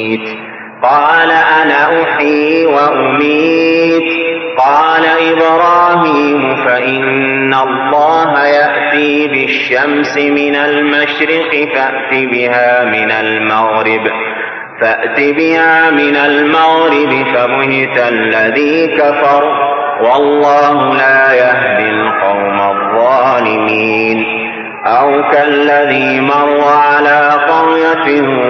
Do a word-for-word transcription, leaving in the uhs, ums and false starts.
قال أنا أحيي وأميت. قال إبراهيم فإن الله يأتي بالشمس من المشرق فأت بها من المغرب فأت بها من المغرب فبهت الذي كفر والله لا يهدي القوم الظالمين. أو كالذي مر على قرية